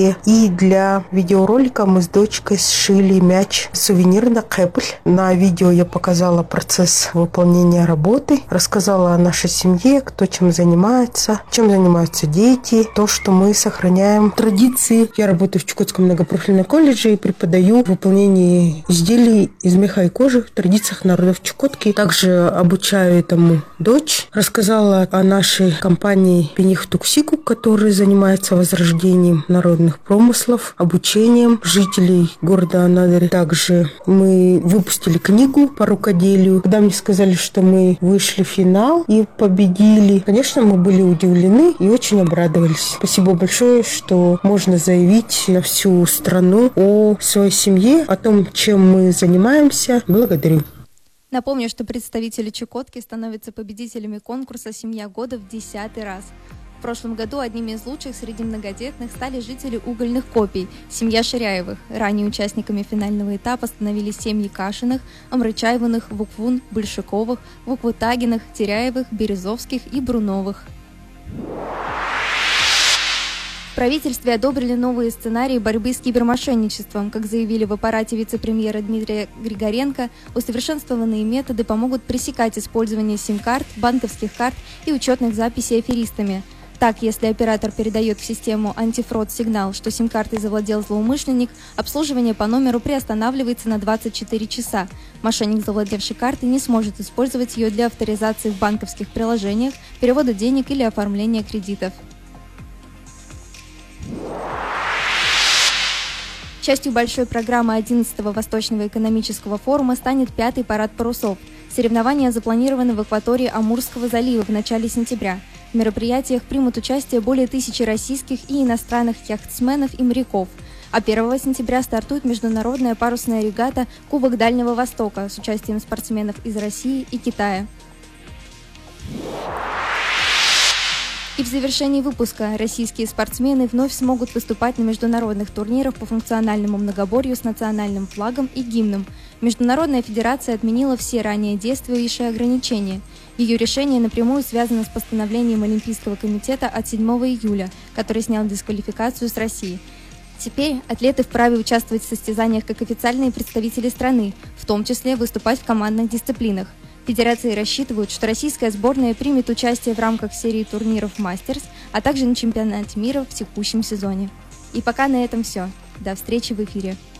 И для видеоролика мы с дочкой сшили мяч сувенирный кэпль. На видео я показала процесс выполнения работы, рассказала о нашей семье, кто чем занимается дети, то, что мы сохраняем традиции. Я работаю в Чукотском многопрофильном колледже и преподаю выполнение изделий из меха и кожи в традициях народов Чукотки. Также обучаю этому дочь. Рассказала о нашей компании Пених Туксику, которая занимается возрождением народных промыслов, обучением жителей города Анадырь. Также мы выпустили книгу по рукоделию. Когда мне сказали, что мы вышли в финал и победили, конечно, мы были удивлены и очень обрадовались. Спасибо большое, что можно заявить на всю страну о своей семье, о том, чем мы занимаемся. Благодарю. Напомню, что представители Чукотки становятся победителями конкурса «Семья года» в 10-й раз. В прошлом году одними из лучших среди многодетных стали жители угольных копий, семья Ширяевых. Ранее участниками финального этапа становились семьи Кашиных, Амрычаевых, Вуквун, Большаковых, Вуквутагиных, Теряевых, Березовских и Бруновых. В правительстве одобрили новые сценарии борьбы с кибермошенничеством. Как заявили в аппарате вице-премьера Дмитрия Григоренко, усовершенствованные методы помогут пресекать использование сим-карт, банковских карт и учетных записей аферистами. Так, если оператор передает в систему антифрод сигнал, что сим-картой завладел злоумышленник, обслуживание по номеру приостанавливается на 24 часа. Мошенник, завладевший картой, не сможет использовать ее для авторизации в банковских приложениях, перевода денег или оформления кредитов. Частью большой программы 11-го Восточного экономического форума станет 5-й парад парусов. Соревнования запланированы в акватории Амурского залива в начале сентября. В мероприятиях примут участие более 1000 российских и иностранных яхтсменов и моряков. А 1 сентября стартует международная парусная регата «Кубок Дальнего Востока» с участием спортсменов из России и Китая. И в завершении выпуска российские спортсмены вновь смогут выступать на международных турнирах по функциональному многоборью с национальным флагом и гимном. Международная федерация отменила все ранее действующие ограничения. Ее решение напрямую связано с постановлением Олимпийского комитета от 7 июля, который снял дисквалификацию с России. Теперь атлеты вправе участвовать в состязаниях как официальные представители страны, в том числе выступать в командных дисциплинах. Федерации рассчитывают, что российская сборная примет участие в рамках серии турниров «Мастерс», а также на чемпионате мира в текущем сезоне. И пока на этом все. До встречи в эфире.